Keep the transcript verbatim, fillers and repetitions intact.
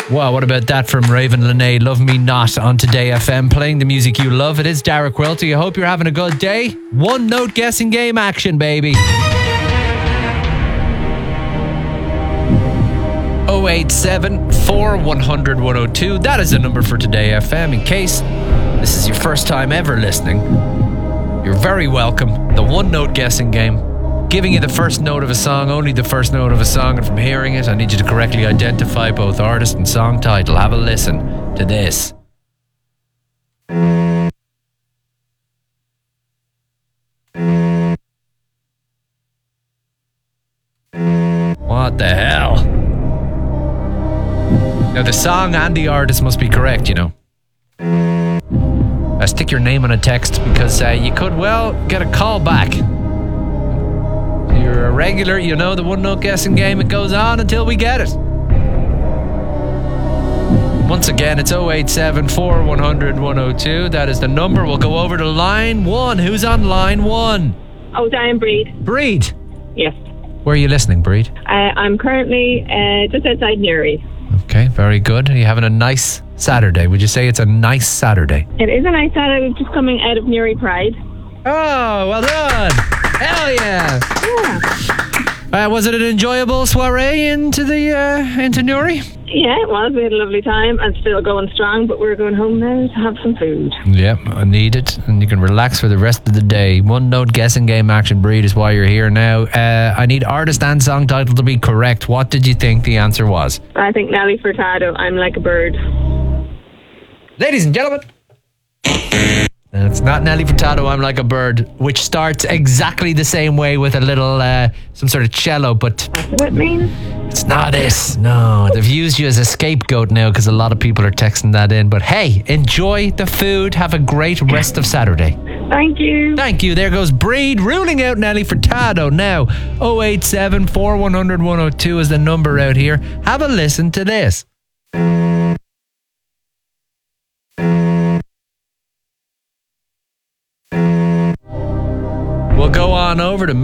Well, what about that from Raven Lene? Love Me Not on Today F M, playing the music you love. It is Derek Quilty. I hope you're having a good day. One note guessing game action, baby. oh eight seven, four one hundred, one oh two. That is the number for Today F M. In case this is your first time ever listening, you're very welcome. The one note guessing game. Giving you the first note of a song, only the first note of a song, and from hearing it, I need you to correctly identify both artist and song title. Have a listen to this. What the hell? Now, the song and the artist must be correct, you know. I stick your name on a text because uh, you could, well, get a call back. You're a regular, you know the one note guessing game. It goes on until we get it. Once again, it's oh eight seven, four one hundred, one oh two. That is the number. We'll go over to line one. Who's on line one? Oh, Diane Breed. Breed? Yes. Where are you listening, Breed? Uh, I'm currently uh, just outside Newry. Okay, very good. Are you having a nice Saturday? Would you say it's a nice Saturday? It is a nice Saturday. We're just coming out of Newry Pride. Oh, well done. Hell yeah. Yeah. Uh, was it an enjoyable soiree into the uh, into Newry? Yeah, it was. We had a lovely time and still going strong, but we're going home now to have some food. Yep, I need it. And you can relax for the rest of the day. One note guessing game action, Breed, is why you're here now. Uh, I need artist and song title to be correct. What did you think the answer was? I think Nelly Furtado, I'm Like a Bird. Ladies and gentlemen. And it's not Nelly Furtado, I'm Like a Bird, which starts exactly the same way with a little, uh, some sort of cello, but... That's what it means. It's not it. No, they've used you as a scapegoat now because a lot of people are texting that in. But hey, enjoy the food. Have a great rest of Saturday. Thank you. Thank you. There goes Breed, ruling out Nelly Furtado. Now, oh eight seven, four one hundred, one oh two is the number out here. Have a listen to this. We'll go on over to